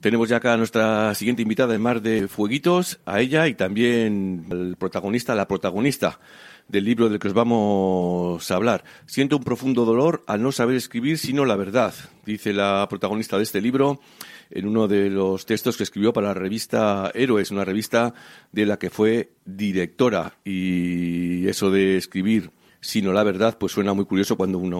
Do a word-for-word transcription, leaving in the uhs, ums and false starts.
Tenemos ya acá a nuestra siguiente invitada en Mar de Fueguitos, a ella y también al protagonista, la protagonista del libro del que os vamos a hablar. Siento un profundo dolor al no saber escribir sino la verdad, dice la protagonista de este libro en uno de los textos que escribió para la revista Héroes, una revista de la que fue directora. Y eso de escribir sino la verdad, pues suena muy curioso cuando uno